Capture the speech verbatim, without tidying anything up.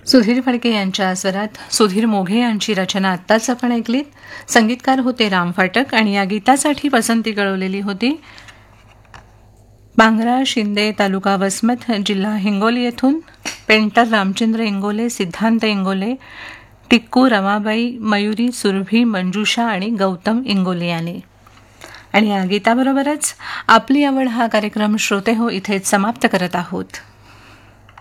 सुधीर फडके यांच्या स्वरात सुधीर मोघे यांची रचना आत्ताच आपण ऐकलीत. संगीतकार होते राम फाटक आणि या गीतासाठी पसंती कळवलेली होती बांगरा शिंदे, तालुका वसमत, जिल्हा हिंगोली येथून पेंटर रामचंद्र इंगोले, सिद्धांत इंगोले, टिक्कू, रमाबाई, मयुरी, सुरभी, मंजुषा आणि गौतम इंगोले यांनी. आणि या गीताबरोबरच आपली आवड हा कार्यक्रम श्रोते हो इथेच समाप्त करत आहोत.